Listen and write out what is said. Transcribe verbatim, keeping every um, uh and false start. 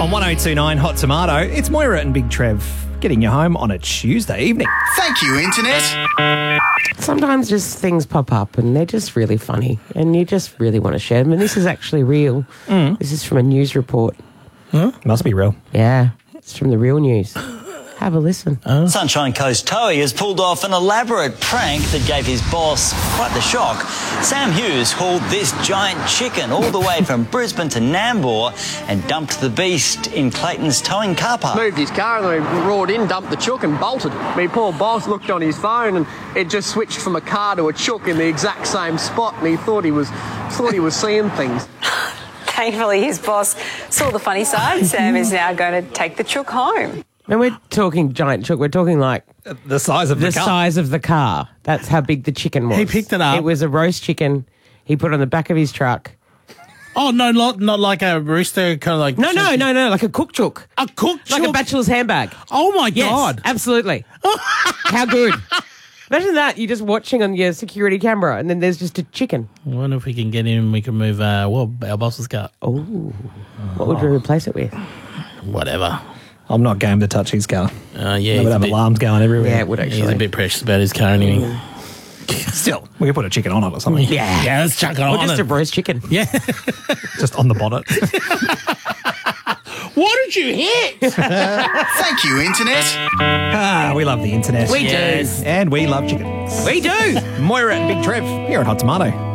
On one oh two point nine Hot Tomato, it's Moira and Big Trev getting you home on a Tuesday evening. Thank you, Internet. Sometimes just things pop up and they're just really funny and you just really want to share them. And this is actually real. Mm. This is from a news report. Huh? Must be real. Yeah, it's from the Real News. Have a listen. Oh. Sunshine Coast Towie has pulled off an elaborate prank that gave his boss quite the shock. Sam Hughes hauled this giant chicken all the way from Brisbane to Nambour and dumped the beast in Clayton's towing car park. Moved his car and then he roared in, dumped the chook and bolted. My poor boss looked on his phone and it just switched from a car to a chook in the exact same spot and he thought he was thought he was seeing things. Thankfully, his boss saw the funny side. Sam is now going to take the chook home. When we're talking giant chook, we're talking like the size of the, the car. size of the car. That's how big the chicken was. He picked it up. It was a roast chicken. He put it on the back of his truck. Oh, no, not, not like a rooster, kind of like... No, no, no, no, like a cook chook. A cook chook? Like a bachelor's handbag. Oh, my yes, God. Absolutely. How good. Imagine that, you're just watching on your security camera and then there's just a chicken. I wonder if we can get in and we can move, uh, well, our boss's car. Oh. What would we replace it with? Whatever. I'm not game to touch his car. Uh, yeah, They would have bit, alarms going everywhere. Yeah, it would actually. He's a bit precious about his car anyway. Mm. Still, we could put a chicken on it or something. Yeah. Yeah, let's chuck it or on just it. a roast chicken. Yeah. Just on the bonnet. What did you hit? Thank you, Internet. Ah, we love the internet. We Yes. do. And we love chickens. We do. Moira and Big Trev here at Hot Tomato.